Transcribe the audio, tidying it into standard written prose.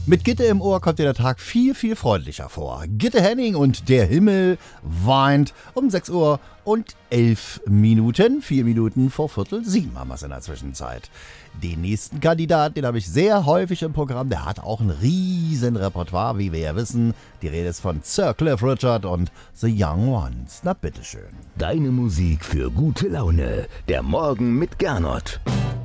Mit Gitte im Ohr kommt dir der Tag viel, viel freundlicher vor. Gitte Henning und der Himmel weint um 6 Uhr und 11 Minuten. 4 Minuten vor 6:45 haben wir es in der Zwischenzeit. Den nächsten Kandidaten, den habe ich sehr häufig im Programm. Der hat auch ein riesen Repertoire, wie wir ja wissen. Die Rede ist von Sir Cliff Richard und The Young Ones. Na bitteschön. Deine Musik für gute Laune. Der Morgen mit Gernot.